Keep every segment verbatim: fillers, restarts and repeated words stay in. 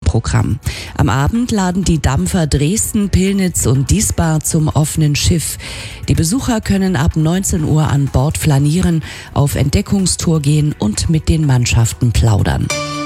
Programm. Am Abend laden die Dampfer Dresden, Pillnitz und Diesbar zum offenen Schiff. Die Besucher können ab neunzehn Uhr an Bord flanieren, auf Entdeckungstour gehen und mit den Mannschaften plaudern.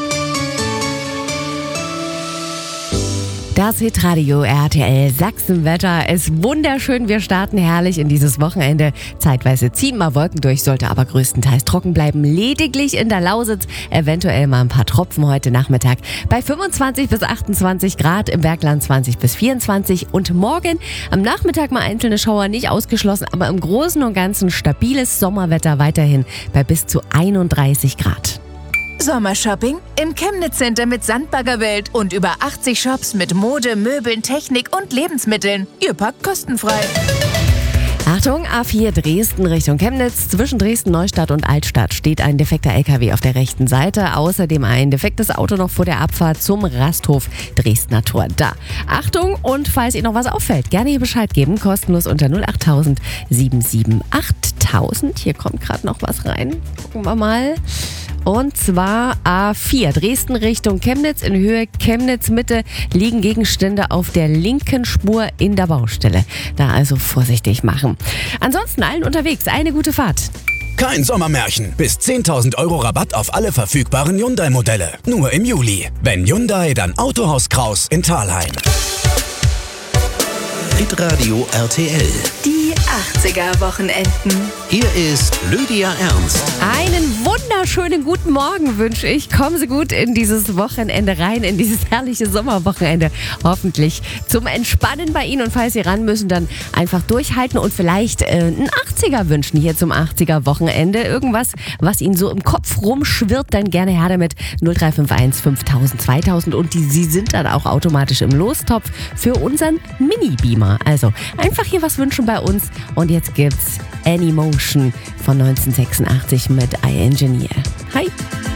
Das Hitradio R T L Sachsenwetter ist wunderschön. Wir starten herrlich in dieses Wochenende. Zeitweise ziehen mal Wolken durch, sollte aber größtenteils trocken bleiben. Lediglich in der Lausitz eventuell mal ein paar Tropfen heute Nachmittag. Bei fünfundzwanzig bis achtundzwanzig Grad, im Bergland zwanzig bis vierundzwanzig. Und morgen am Nachmittag mal einzelne Schauer, nicht ausgeschlossen, aber im Großen und Ganzen stabiles Sommerwetter weiterhin bei bis zu einunddreißig Grad. Sommershopping im Chemnitz Center mit Sandbaggerwelt und über achtzig Shops mit Mode, Möbeln, Technik und Lebensmitteln. Ihr packt kostenfrei. Achtung, A vier Dresden Richtung Chemnitz. Zwischen Dresden, Neustadt und Altstadt steht ein defekter L K W auf der rechten Seite. Außerdem ein defektes Auto noch vor der Abfahrt zum Rasthof Dresdner Tor. Da. Achtung, und falls Ihnen noch was auffällt, gerne hier Bescheid geben. Kostenlos unter null acht tausend sieben sieben acht tausend. Hier kommt gerade noch was rein. Gucken wir mal. Und zwar A vier, Dresden Richtung Chemnitz. In Höhe Chemnitz-Mitte liegen Gegenstände auf der linken Spur in der Baustelle. Da also vorsichtig machen. Ansonsten allen unterwegs eine gute Fahrt. Kein Sommermärchen. Bis zehntausend Euro Rabatt auf alle verfügbaren Hyundai-Modelle. Nur im Juli. Wenn Hyundai, dann Autohaus Kraus in Thalheim. Hitradio R T L. Die achtziger-Wochenenden. Hier ist Lydia Ernst. Einen wunderschönen guten Morgen wünsche ich. Kommen Sie gut in dieses Wochenende rein, in dieses herrliche Sommerwochenende. Hoffentlich zum Entspannen bei Ihnen. Und falls Sie ran müssen, dann einfach durchhalten und vielleicht äh, einen achtziger wünschen hier zum achtziger-Wochenende. Irgendwas, was Ihnen so im Kopf rumschwirrt, dann gerne her damit. null drei fünf eins fünftausend zweitausend. Und die, Sie sind dann auch automatisch im Lostopf für unseren Mini-Beamer. Also einfach hier was wünschen bei uns. Und jetzt gibt's Anymotion von neunzehnhundertsechsundachtzig mit I Engineer. Hi!